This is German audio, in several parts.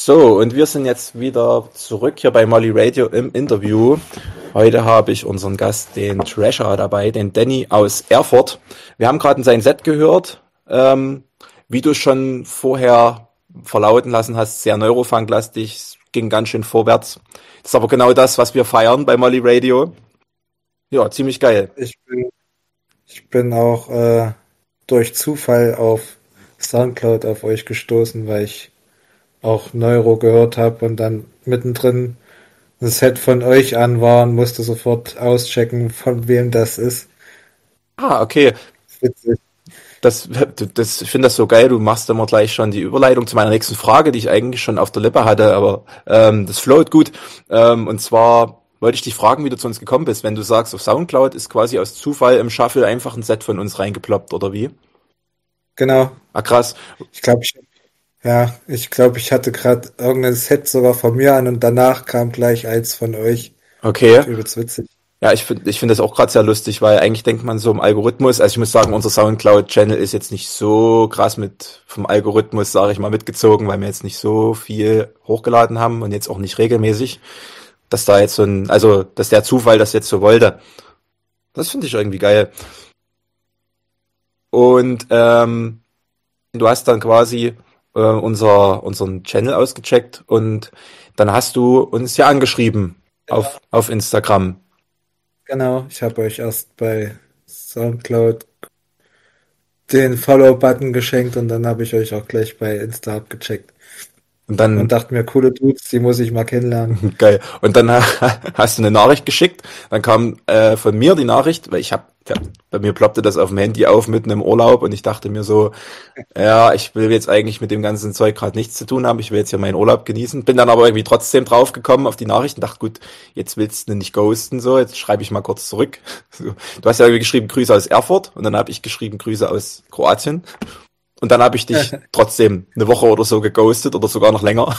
So, und wir sind jetzt wieder zurück hier bei Molly Radio im Interview. Heute habe ich unseren Gast, den Thrasher, dabei, den Danny aus Erfurt. Wir haben gerade in sein Set gehört, wie du schon vorher verlauten lassen hast, sehr Neurofunk-lastig, ging ganz schön vorwärts. Das ist aber genau das, was wir feiern bei Molly Radio. Ja, ziemlich geil. Ich bin auch durch Zufall auf Soundcloud auf euch gestoßen, weil ich auch Neuro gehört habe und dann mittendrin ein Set von euch an war und musste sofort auschecken, von wem das ist. Ah, okay. Witzig. Ich finde das so geil, du machst immer gleich schon die Überleitung zu meiner nächsten Frage, die ich eigentlich schon auf der Lippe hatte, aber das float gut. Und zwar wollte ich dich fragen, wie du zu uns gekommen bist, wenn du sagst, auf Soundcloud ist quasi aus Zufall im Shuffle einfach ein Set von uns reingeploppt, oder wie? Genau. Ah, krass. Ich glaube, ich hatte gerade irgendein Set sogar von mir an und danach kam gleich eins von euch. Okay. Übelst witzig. Ja, ich find das auch gerade sehr lustig, weil eigentlich denkt man so im Algorithmus, also ich muss sagen, unser Soundcloud-Channel ist jetzt nicht so krass vom Algorithmus, sage ich mal, mitgezogen, weil wir jetzt nicht so viel hochgeladen haben und jetzt auch nicht regelmäßig, dass da jetzt dass der Zufall das jetzt so wollte. Das finde ich irgendwie geil. Und du hast dann quasi unseren Channel ausgecheckt und dann hast du uns ja angeschrieben auf Instagram. Genau, ich habe euch erst bei Soundcloud den Follow-Button geschenkt und dann habe ich euch auch gleich bei Insta abgecheckt Und und dann dachte mir, coole Dudes, die muss ich mal kennenlernen. Geil. Und dann hast du eine Nachricht geschickt. Dann kam von mir die Nachricht, weil bei mir ploppte das auf dem Handy auf mitten im Urlaub und ich dachte mir so, ja, ich will jetzt eigentlich mit dem ganzen Zeug gerade nichts zu tun haben. Ich will jetzt hier meinen Urlaub genießen. Bin dann aber irgendwie trotzdem drauf gekommen auf die Nachricht und dachte, gut, jetzt willst du nicht ghosten, so, jetzt schreibe ich mal kurz zurück. So. Du hast ja irgendwie geschrieben Grüße aus Erfurt und dann habe ich geschrieben Grüße aus Kroatien. Und dann habe ich dich trotzdem eine Woche oder so geghostet oder sogar noch länger.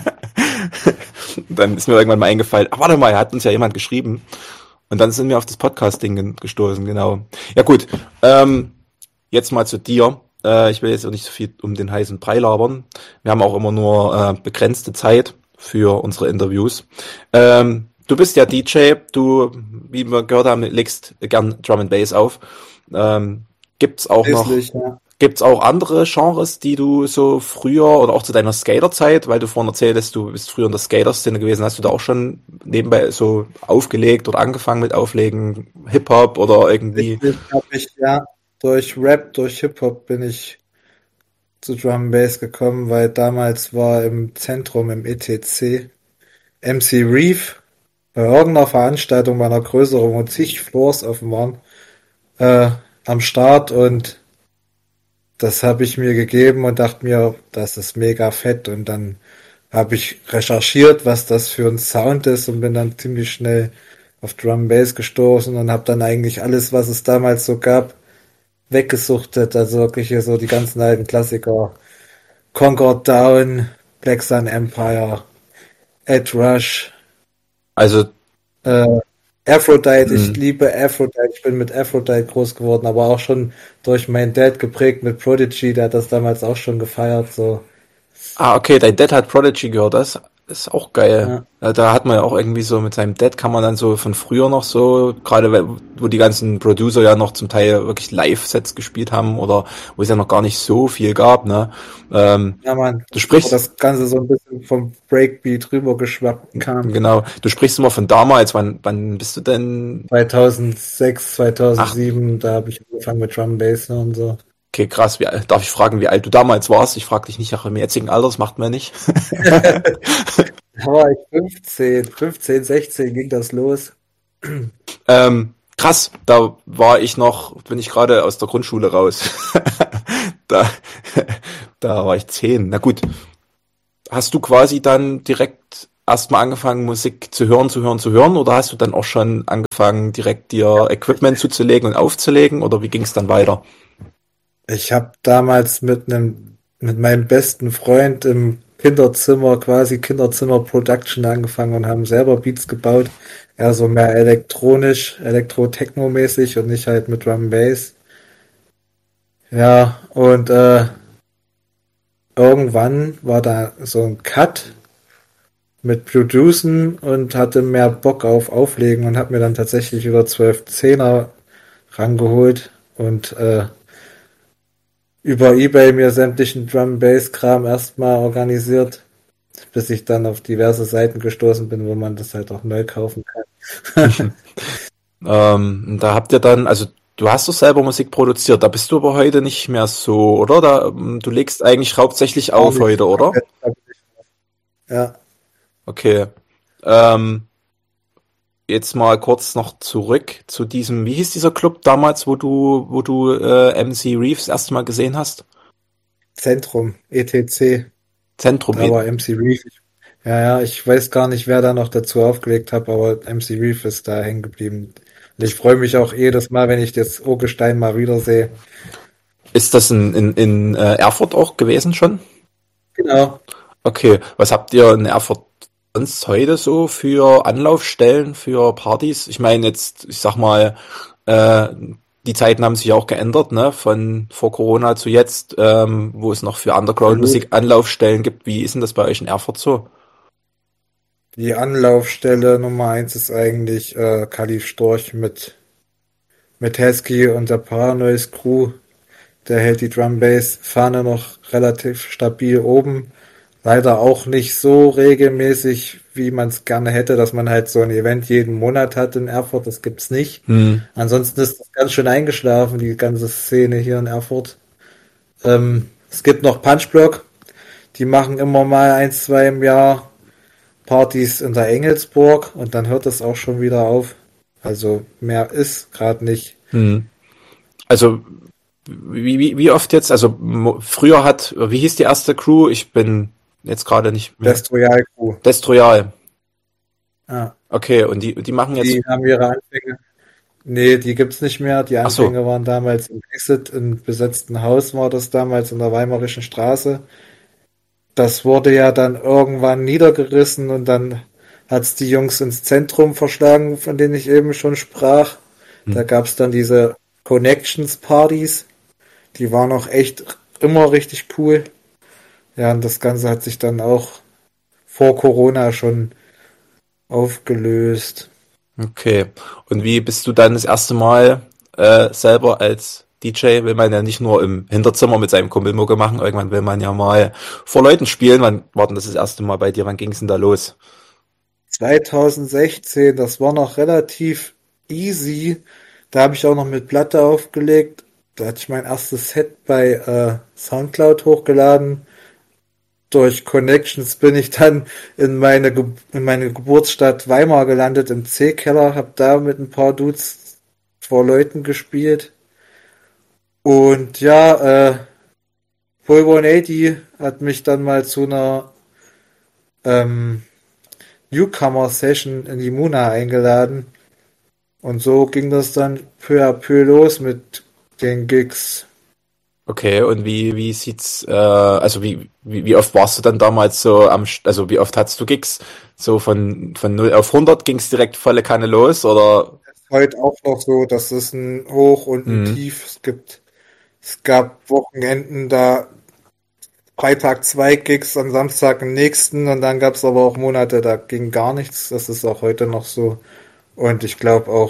Dann ist mir irgendwann mal eingefallen, warte mal, hat uns ja jemand geschrieben. Und dann sind wir auf das Podcast-Ding gestoßen, genau. Ja gut, jetzt mal zu dir. Ich will jetzt auch nicht so viel um den heißen Brei labern. Wir haben auch immer nur begrenzte Zeit für unsere Interviews. Du bist ja DJ, wie wir gehört haben, legst gern Drum and Bass auf. Gibt's auch noch... Ja. Gibt's auch andere Genres, die du so früher oder auch zu deiner Skaterzeit, weil du vorhin erzähltest, du bist früher in der Skater-Szene gewesen, hast du da auch schon nebenbei so aufgelegt oder angefangen mit Auflegen, Hip-Hop oder irgendwie? Durch Rap, durch Hip-Hop bin ich zu Drum and Bass gekommen, weil damals war im Zentrum, im ETC, MC Reef bei irgendeiner Veranstaltung bei einer größeren, wo zig Floors offen waren, am Start und das habe ich mir gegeben und dachte mir, das ist mega fett. Und dann habe ich recherchiert, was das für ein Sound ist und bin dann ziemlich schnell auf Drum and Bass gestoßen und habe dann eigentlich alles, was es damals so gab, weggesuchtet. Also wirklich hier so die ganzen alten Klassiker. Concord Down, Black Sun Empire, Ed Rush, Also, äh, Aphrodite, ich liebe Aphrodite, ich bin mit Aphrodite groß geworden, aber auch schon durch meinen Dad geprägt mit Prodigy, der hat das damals auch schon gefeiert, so. okay, dein Dad hat Prodigy gehört, das ist auch geil. Ja, Da hat man ja auch irgendwie so mit seinem Dad kann man dann so von früher noch so, gerade wo die ganzen Producer ja noch zum Teil wirklich Live-Sets gespielt haben oder wo es ja noch gar nicht so viel gab, ne? ja Mann, Du wo sprichst das Ganze so ein bisschen vom Breakbeat rübergeschwappt kam. Genau, du sprichst immer von damals. Wann bist du denn? 2006, Ach, 2007, da habe ich angefangen mit Drum Bass und so. okay, krass. Darf ich fragen, wie alt du damals warst? Ich frage dich nicht nach dem jetzigen Alter, das macht man nicht. Da war ich 15, 16 ging das los. Krass, bin ich gerade aus der Grundschule raus. Da, da war ich 10. Na gut, hast du quasi dann direkt erstmal angefangen, Musik zu hören, oder hast du dann auch schon angefangen, direkt dir Equipment zuzulegen und aufzulegen, oder wie ging es dann weiter? Ich habe damals mit meinem besten Freund im Kinderzimmer, quasi Kinderzimmer Production angefangen und haben selber Beats gebaut. Eher so mehr elektronisch, Elektro-Techno-mäßig und nicht halt mit Drum Bass. Ja, und irgendwann war da so ein Cut mit Producen und hatte mehr Bock auf Auflegen und habe mir dann tatsächlich über 12 Zehner rangeholt und über eBay mir sämtlichen Drum-Bass-Kram erstmal organisiert, bis ich dann auf diverse Seiten gestoßen bin, wo man das halt auch neu kaufen kann. Da habt ihr dann, also du hast doch selber Musik produziert, da bist du aber heute nicht mehr so, oder? Du legst eigentlich hauptsächlich Gar auf nicht. heute, oder? Ja, Okay. Ähm, Jetzt mal kurz noch zurück zu diesem, wie hieß dieser Club damals, wo du MC Reeves erst mal gesehen hast? Zentrum, ETC, Zentrum. da war MC Reef. Ja, ja, ich weiß gar nicht, wer da noch dazu aufgelegt hat, aber MC Reef ist da hängen geblieben. Und ich freue mich auch jedes Mal, wenn ich das Urgestein mal wiedersehe. Ist das in Erfurt auch gewesen schon? Genau. Okay, was habt ihr in Erfurt sonst heute so für Anlaufstellen für Partys? Ich meine jetzt, ich sag mal, äh, die Zeiten haben sich auch geändert, ne? Von vor Corona zu jetzt, wo es noch für Absolut. Underground-Musik Anlaufstellen gibt. Wie ist denn das bei euch in Erfurt so? Die Anlaufstelle Nummer eins ist eigentlich Khalif Storch mit Hesky und der Paranoise Crew. Der hält die Drum-Bass-Fahne noch relativ stabil oben. Leider auch nicht so regelmäßig, wie man es gerne hätte, dass man halt so ein Event jeden Monat hat in Erfurt. Das gibt's nicht. Hm. Ansonsten ist das ganz schön eingeschlafen, die ganze Szene hier in Erfurt. Es gibt noch Punchblock. Die machen immer mal ein, zwei im Jahr Partys in der Engelsburg und dann hört es auch schon wieder auf. Also mehr ist gerade nicht. Hm. Also wie oft jetzt? Also früher wie hieß die erste Crew? Ich bin jetzt gerade nicht mehr. Destroyal Crew. Destroyal. Ja, Okay, und die machen jetzt. die haben ihre Anfänge. Nee, die gibt's nicht mehr. Die Ach so. Anfänge waren damals im Exit, im besetzten Haus war das damals in der Weimarischen Straße. Das wurde ja dann irgendwann niedergerissen und dann hat's die Jungs ins Zentrum verschlagen, von denen ich eben schon sprach. Hm. Da gab's dann diese Connections Partys. Die waren auch echt immer richtig cool. Ja, und das Ganze hat sich dann auch vor Corona schon aufgelöst. Okay. Und wie bist du dann das erste Mal selber als DJ? Will man ja nicht nur im Hinterzimmer mit seinem Kumpel Mucke machen, irgendwann will man ja mal vor Leuten spielen. Wann war denn das erste Mal bei dir? Wann ging's denn da los? 2016, das war noch relativ easy. Da habe ich auch noch mit Platte aufgelegt. Da hatte ich mein erstes Set bei Soundcloud hochgeladen. Durch Connections bin ich dann in meine Geburtsstadt Weimar gelandet, im C-Keller, habe da mit ein paar Dudes vor Leuten gespielt. Und ja, Full 180 hat mich dann mal zu einer ähm, Newcomer-Session in die Muna eingeladen. Und so ging das dann peu à peu los mit den Gigs. Okay, und wie sieht's, also wie oft warst du dann damals so also wie oft hattest du Gigs? So von 0 auf 100 ging's direkt volle Kanne los, oder? Ist heute auch noch so, dass es ein Hoch und ein Mhm. Tief es gab Wochenenden, da Freitag zwei Gigs, am Samstag den nächsten und dann gab es aber auch Monate, da ging gar nichts. Das ist auch heute noch so. Und ich glaube auch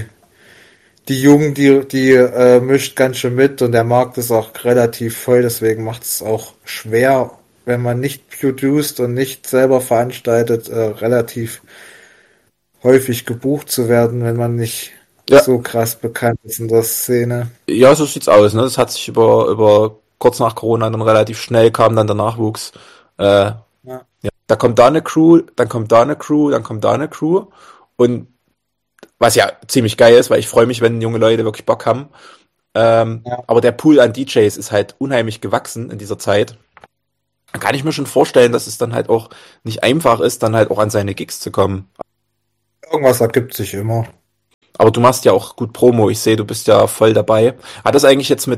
die Jugend, die mischt ganz schön mit und der Markt ist auch relativ voll, deswegen macht es auch schwer, wenn man nicht produced und nicht selber veranstaltet, relativ häufig gebucht zu werden, wenn man nicht Ja, so krass bekannt ist in der Szene. ja, so sieht's aus, ne? Das hat sich über kurz nach Corona dann relativ schnell kam dann der Nachwuchs. Äh, Ja, Da kommt da eine Crew, dann kommt da eine Crew, dann kommt da eine Crew. Und was ja ziemlich geil ist, weil ich freue mich, wenn junge Leute wirklich Bock haben. ja. Aber der Pool an DJs ist halt unheimlich gewachsen in dieser Zeit. Da kann ich mir schon vorstellen, dass es dann halt auch nicht einfach ist, dann halt auch an seine Gigs zu kommen. Irgendwas ergibt sich immer. Aber du machst ja auch gut Promo. Ich sehe, du bist ja voll dabei. Hat das eigentlich jetzt mit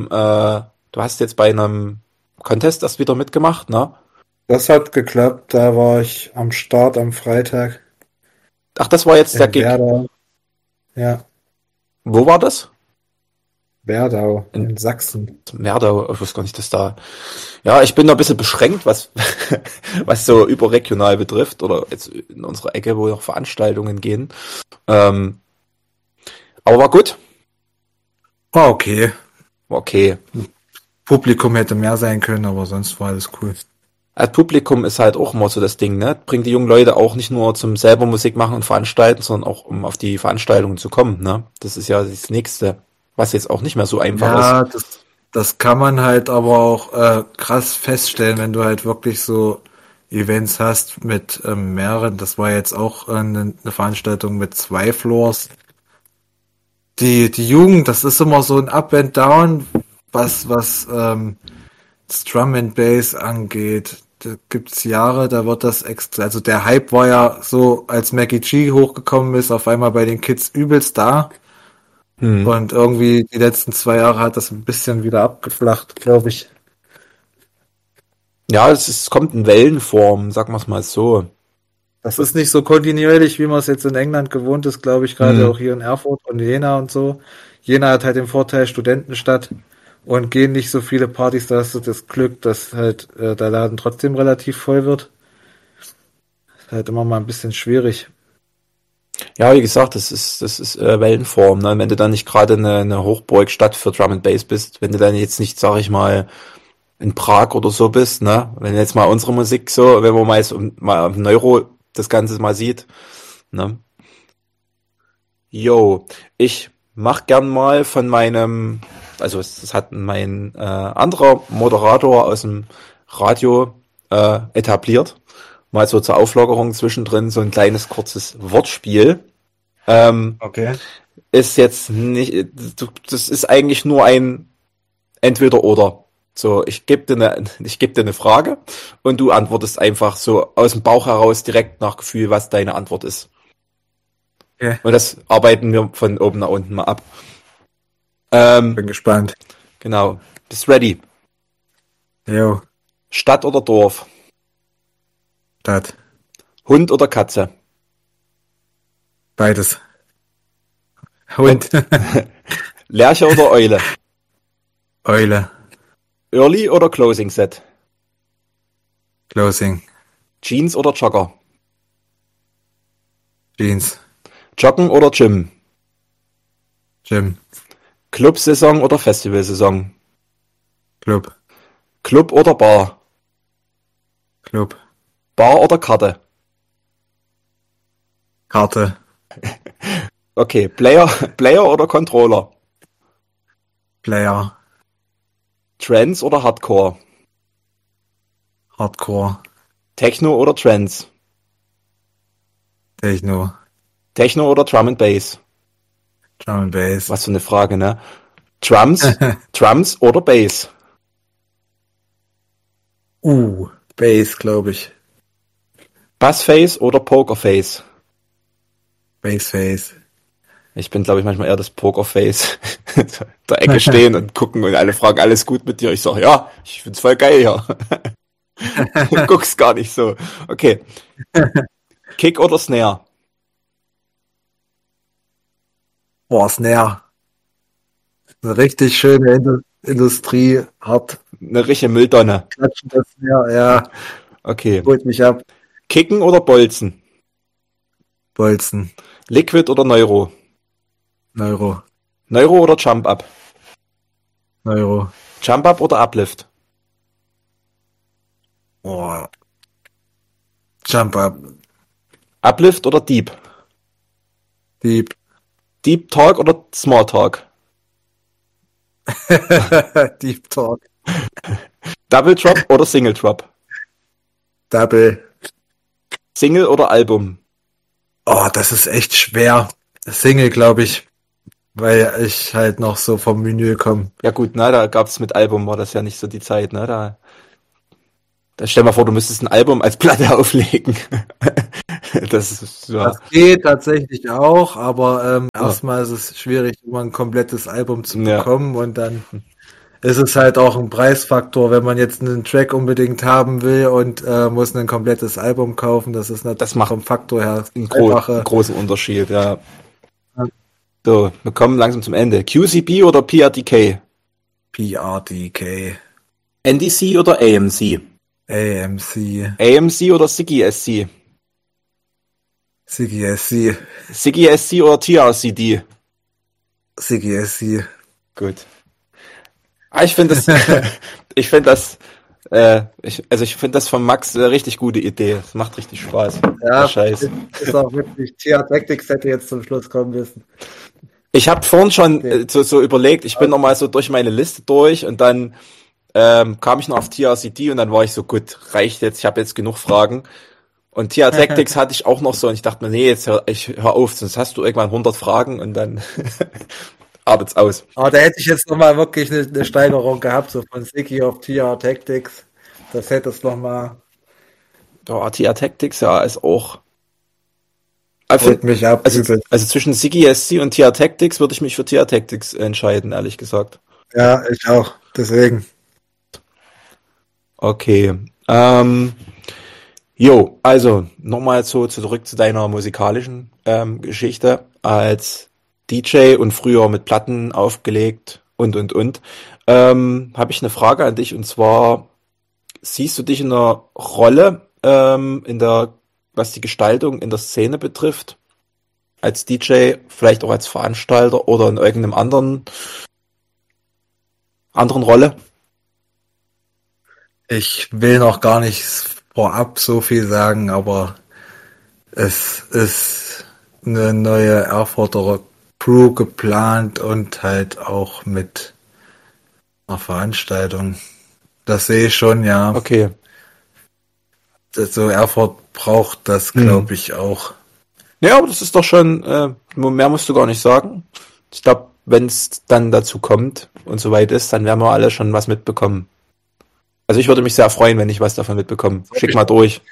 du hast jetzt bei einem Contest das wieder mitgemacht, ne? Das hat geklappt, da war ich am Start am Freitag Ach, das war jetzt der in Gig. Werder. Ja, Wo war das? Werdau in Sachsen. Werdau, ich weiß gar nicht, dass da. Ja, ich bin da ein bisschen beschränkt, was, was so überregional betrifft, oder jetzt in unserer Ecke, wo noch Veranstaltungen gehen. Aber war gut. War okay. War okay. Publikum hätte mehr sein können, aber sonst war alles cool. Als Publikum ist halt auch immer so das Ding, ne? Bringt die jungen Leute auch nicht nur zum selber Musik machen und veranstalten, sondern auch um auf die Veranstaltungen zu kommen, ne? Das ist ja das Nächste, was jetzt auch nicht mehr so einfach ist. Ja, das kann man halt aber auch krass feststellen, wenn du halt wirklich so Events hast mit mehreren. Das war jetzt auch eine Veranstaltung mit 2 Floors. Die Jugend, das ist immer so ein Up and Down, was das Drum and Bass angeht. Da gibt's Jahre, da wird das extra, also der Hype war ja so, als Mackie G hochgekommen ist, auf einmal bei den Kids übelst da. Und irgendwie die letzten 2 Jahre hat das ein bisschen wieder abgeflacht, glaube ich. Ja, es kommt in Wellenform, sagen wir es mal so. Das ist nicht so kontinuierlich, wie man es jetzt in England gewohnt ist, glaube ich, gerade auch hier in Erfurt und Jena und so. Jena hat halt den Vorteil Studentenstadt und gehen nicht so viele Partys, da hast du das Glück, dass halt der Laden trotzdem relativ voll wird. Ist halt immer mal ein bisschen schwierig. Ja, wie gesagt, das ist Wellenform, ne? Wenn du dann nicht gerade eine Hochburgstadt für Drum and Bass bist, wenn du dann jetzt nicht, sag ich mal, in Prag oder so bist, ne? Wenn jetzt mal unsere Musik so, wenn man mal auf Neuro das Ganze mal sieht, ne? Yo, ich mach gern mal von meinem, also es hat mein anderer Moderator aus dem Radio etabliert, mal so zur Auflockerung zwischendrin so ein kleines kurzes Wortspiel. Okay. Ist jetzt nicht, das ist eigentlich nur ein Entweder-Oder. So, ich gebe dir eine Frage und du antwortest einfach so aus dem Bauch heraus direkt nach Gefühl, was deine Antwort ist. Okay. Und das arbeiten wir von oben nach unten mal ab. Bin gespannt. Genau. Bist ready? Jo, Stadt oder Dorf? das. Hund oder Katze? Beides. Hund. Lerche oder Eule? Eule. Early oder Closing Set? Closing. Jeans oder Jogger? Jeans. Joggen oder Gym? Gym. Club-Saison oder Festivalsaison? Club. Club oder Bar? Club. Bar oder Karte? Karte. Okay, Player oder Controller? Player. Trance oder Hardcore? Hardcore. Techno oder Trance? Techno. Techno oder Drum and Bass? Drum and Bass. Was für eine Frage, ne? Drums oder Bass? Bass, glaube ich. Bassface oder Pokerface? Bassface. Ich bin, glaube ich, manchmal eher das Pokerface. Der Ecke stehen und gucken und alle fragen, alles gut mit dir? Ich sage, ja, ich find's voll geil hier. Guck's gar nicht so. Okay. Kick oder Snare? Boah, Snare. Eine richtig schöne Industrie. Hart. Eine richtige Mülltonne. Klatschen das Snare, ja. Okay. Holt mich ab. Kicken oder Bolzen? Bolzen. Liquid oder Neuro? Neuro. Neuro oder Jump Up? Neuro. Jump Up oder Uplift? Boah. Jump up. Uplift oder Deep? Deep. Deep Talk oder Small Talk? Deep Talk. Double Drop oder Single Drop? Double. Single oder Album? Oh, das ist echt schwer. Single, glaube ich. Weil ich halt noch so vom Menü komme. Ja gut, ne, da gab's mit Album, war das ja nicht so die Zeit, ne, da stell mal vor, du müsstest ein Album als Platte auflegen. Das ist, ja. Das geht tatsächlich auch, aber erstmal ist es schwierig, immer ein komplettes Album zu bekommen und dann ist es halt auch ein Preisfaktor, wenn man jetzt einen Track unbedingt haben will und muss ein komplettes Album kaufen. Das ist natürlich vom Faktor her einen großen Unterschied, ja. So, wir kommen langsam zum Ende. QCB oder PRDK? PRDK. NDC oder AMC? AMC. AMC oder Siggy SC? Siggy SC. Siggy SC oder TRCD? Siggy SC. Gut. Ich finde das, ich finde das, ich finde das von Max eine richtig gute Idee. Das macht richtig Spaß. Ja, Scheiß. ist auch wirklich, TR Tactics hätte jetzt zum Schluss kommen müssen. Ich habe vorhin schon so überlegt, ich bin nochmal so durch meine Liste durch und dann kam ich noch auf TRCD und dann war ich so, gut, reicht jetzt, ich habe jetzt genug Fragen. Und TR Tactics hatte ich auch noch so und ich dachte mir, nee, jetzt hör auf, sonst hast du irgendwann 100 Fragen und dann artet's aus. Aber da hätte ich jetzt nochmal wirklich eine Steigerung gehabt, so von Siggy auf TR Tactics. Das hätte es nochmal. Ja, TR Tactics, ja, ist auch. Holt mich ab. Also zwischen Siggy SC und TR Tactics würde ich mich für TR Tactics entscheiden, ehrlich gesagt. Ja, ich auch. Deswegen. Okay. Also nochmal so zurück zu deiner musikalischen Geschichte als DJ und früher mit Platten aufgelegt und. Habe ich eine Frage an dich und zwar, siehst du dich in einer Rolle was die Gestaltung in der Szene betrifft, als DJ, vielleicht auch als Veranstalter oder in irgendeinem anderen Rolle? Ich will noch gar nicht vorab so viel sagen, aber es ist eine neue Erfurter Crew geplant und halt auch mit einer Veranstaltung. Das sehe ich schon, ja. Okay. So Erfurt braucht das, glaube ich, auch. Ja, aber das ist doch schon, mehr musst du gar nicht sagen. Ich glaube, wenn es dann dazu kommt und soweit ist, dann werden wir alle schon was mitbekommen. Also ich würde mich sehr freuen, wenn ich was davon mitbekomme. Schick mal durch.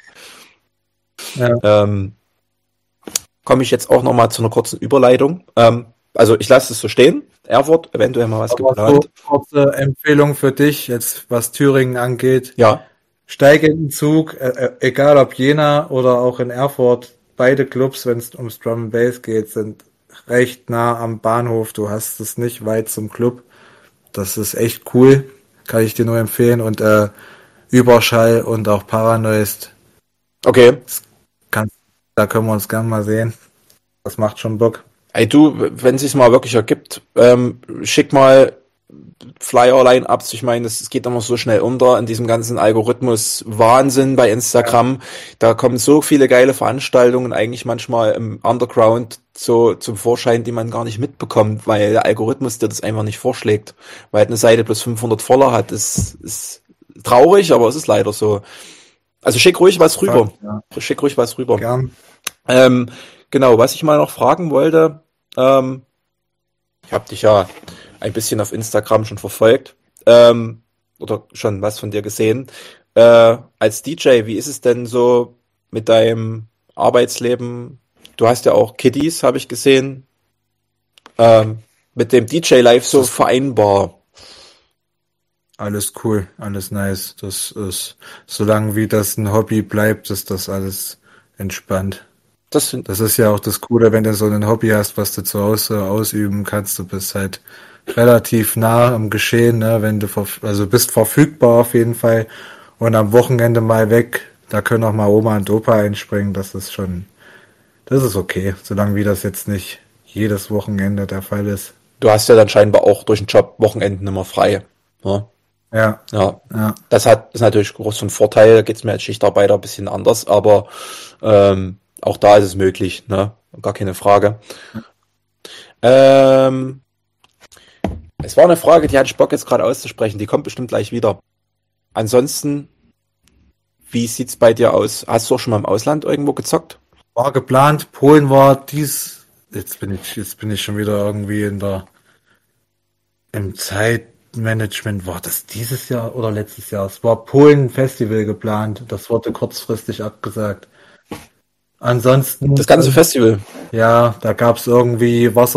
Ja. Komme ich jetzt auch nochmal zu einer kurzen Überleitung. Also ich lasse es so stehen. Erfurt, eventuell mal was Aber geplant. so kurze Empfehlung für dich, jetzt was Thüringen angeht. Ja. Steige in den Zug, egal ob Jena oder auch in Erfurt. Beide Clubs, wenn es ums Drum and Bass geht, sind recht nah am Bahnhof. Du hast es nicht weit zum Club. Das ist echt cool. Kann ich dir nur empfehlen. Und Überschall und auch Paranoist. Okay. Da können wir uns gern mal sehen. Das macht schon Bock. Ey du, wenn es sich mal wirklich ergibt, schick mal Flyer-Line-Ups. Ich meine, es geht immer so schnell unter in diesem ganzen Algorithmus-Wahnsinn bei Instagram. Ja. Da kommen so viele geile Veranstaltungen eigentlich manchmal im Underground so zum Vorschein, die man gar nicht mitbekommt, weil der Algorithmus dir das einfach nicht vorschlägt. Weil eine Seite plus 500 Follower hat, ist traurig, aber es ist leider so. Also schick ruhig was rüber. Ja. Schick ruhig was rüber. Gern. Genau, was ich mal noch fragen wollte, ich habe dich ja ein bisschen auf Instagram schon verfolgt oder schon was von dir gesehen. Als DJ, wie ist es denn so mit deinem Arbeitsleben? Du hast ja auch Kiddies, habe ich gesehen. Mit dem DJ-Life so vereinbar? Alles cool, alles nice. Das ist, solange wie das ein Hobby bleibt, ist das alles entspannt. Das ist ja auch das Coole, wenn du so ein Hobby hast, was du zu Hause ausüben kannst. Du bist halt relativ nah am Geschehen, ne? Wenn du bist verfügbar auf jeden Fall und am Wochenende mal weg, da können auch mal Oma und Opa einspringen. Das ist okay, solange wie das jetzt nicht jedes Wochenende der Fall ist. Du hast ja dann scheinbar auch durch den Job Wochenenden immer frei, ne? Ja. Das ist natürlich groß ein Vorteil, da geht's mir als Schichtarbeiter ein bisschen anders, aber auch da ist es möglich, ne? Gar keine Frage. Es war eine Frage, die hatte ich Bock jetzt gerade auszusprechen, die kommt bestimmt gleich wieder. Ansonsten, wie sieht's bei dir aus? Hast du auch schon mal im Ausland irgendwo gezockt? War geplant, Polen war jetzt bin ich schon wieder irgendwie im Zeitmanagement, war das dieses Jahr oder letztes Jahr? Es war Polen Festival geplant, das wurde kurzfristig abgesagt. Ansonsten. Das ganze Festival? Ja, da gab's irgendwie Wasser